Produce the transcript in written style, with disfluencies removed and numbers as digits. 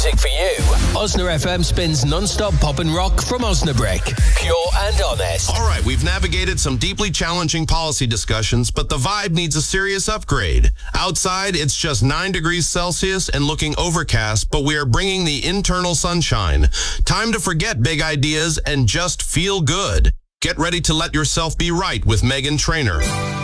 music for you. Osna FM spins non-stop pop and rock from Osnabrück. Pure and honest. All right, we've navigated some deeply challenging policy discussions, but the vibe needs a serious upgrade. Outside, it's just 9 degrees Celsius and looking overcast, but we are bringing the internal sunshine. Time to forget big ideas and just feel good. Get ready to let yourself be right with Meghan Trainor.